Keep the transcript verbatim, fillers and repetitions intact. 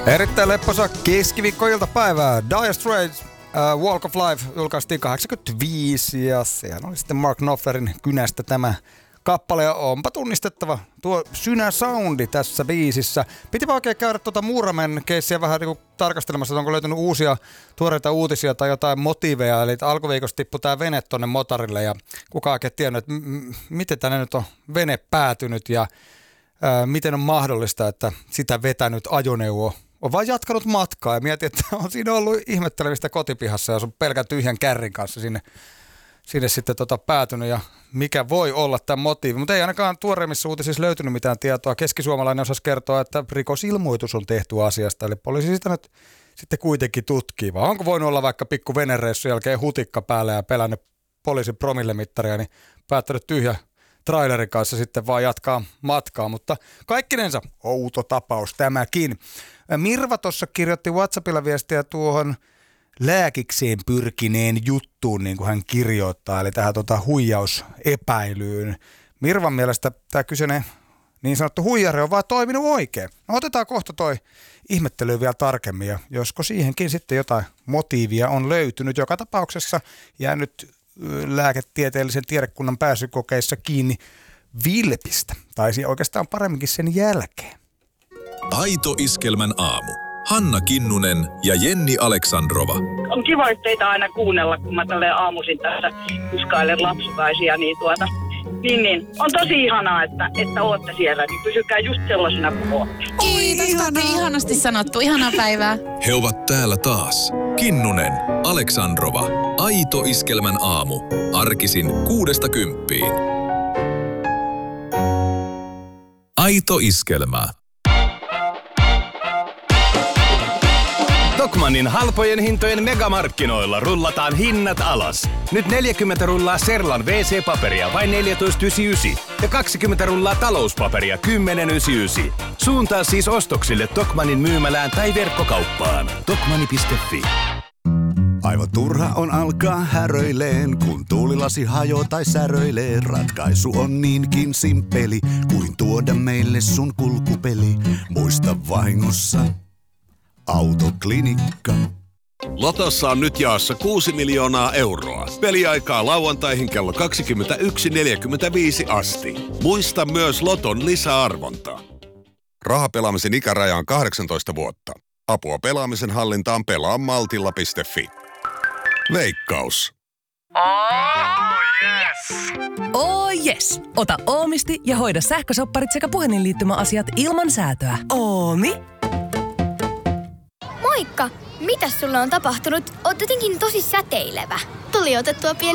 Erittäin lepposa keskiviikkoiltapäivää. Dire Straits uh, Walk of Life julkaistiin kahdeksankymmentäviisi ja sehän oli sitten Mark Knopflerin kynästä tämä kappale ja onpa tunnistettava tuo synä-soundi tässä biisissä. Pitipä oikein käydä tuota Muuramen keissiä vähän niin tarkastelemassa, että onko löytynyt uusia tuoreita uutisia tai jotain motiiveja. Eli alkuviikosta tippui tämä vene tonne motorille ja kukaan oikein tiennyt, että m- m- miten tänne nyt on vene päätynyt ja ää, miten on mahdollista, että sitä vetänyt ajoneuvo on vaan jatkanut matkaa ja mietin, että on siinä ollut ihmettelevistä kotipihassa ja on pelkän tyhjän kärrin kanssa sinne, sinne sitten tota päätynyt ja mikä voi olla tämä motiivi. Mutta ei ainakaan tuoreimmissa uutisissa löytynyt mitään tietoa. Keskisuomalainen osasi kertoa, että rikosilmoitus on tehty asiasta, eli poliisi sitä nyt sitten kuitenkin tutkii. Vai onko voinut olla vaikka pikku venereissun jälkeen hutikka päällä ja pelännyt poliisin promillemittaria, niin päättänyt tyhjä trailerin kanssa sitten vaan jatkaa matkaa, mutta kaikkinensa outo tapaus tämäkin. Mirva tuossa kirjoitti WhatsAppilla viestiä tuohon lääkikseen pyrkineen juttuun, niin kuin hän kirjoittaa, eli tähän tota huijausepäilyyn. Mirvan mielestä tämä kyseinen niin sanottu huijari on vaan toiminut oikein. No otetaan kohta toi ihmettely vielä tarkemmin, ja josko siihenkin sitten jotain motiivia on löytynyt. Joka tapauksessa jäänyt lääketieteellisen tiedekunnan pääsykokeissa kiinni vilpistä, tai oikeastaan paremminkin sen jälkeen. Aito Iskelmän aamu. Hanna Kinnunen ja Jenni Aleksandrova. On kiva, että teitä aina kuunnella, kun mä tälleen aamuisin tässä kuskailen lapsukaisia, niin tuota, niin, niin. On tosi ihanaa, että, että ootte siellä, niin pysykää just sellaisena kuin ootte. Kiitos, Tati. Ihanasti sanottu. Ihanaa päivää. He ovat täällä taas. Kinnunen, Aleksandrova. Aito Iskelmän aamu. Arkisin kuudesta kymppiin. Aito Iskelmä. Tokmannin halpojen hintojen megamarkkinoilla rullataan hinnat alas. Nyt neljäkymmentä rullaa Serlan wee see-paperia vain neljätoista yhdeksänkymmentäyhdeksän ja kaksikymmentä rullaa talouspaperia kymmenen yhdeksänkymmentäyhdeksän. Suuntaa siis ostoksille Tokmannin myymälään tai verkkokauppaan. Tokmanni piste fi. Aivan turha on alkaa häröileen, kun tuulilasi hajoo tai säröilee. Ratkaisu on niinkin simppeli, kuin tuoda meille sun kulkupeli. Muista vahingossa Autoklinikka. Lotossa on nyt jaossa kuusi miljoonaa euroa. Peliaikaa lauantaihin kello kaksikymmentäyksi neljäkymmentäviisi asti. Muista myös Loton lisäarvonta. Rahapelaamisen ikäraja on kahdeksantoista vuotta. Apua pelaamisen hallintaan pelaa maltilla piste fi. Veikkaus. Oh yes! Oh yes! Ota Oomisti ja hoida sähkösopparit sekä puhelinliittymäasiat ilman säätöä. Oomi. Moikka! Mitäs sulle on tapahtunut? Oot jotenkin tosi säteilevä. Tuli otettua pieni